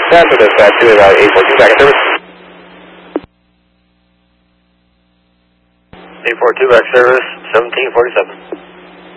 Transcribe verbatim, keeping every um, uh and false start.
That's what dispatch to about eight four two back in service. eight four two back service, seventeen forty-seven.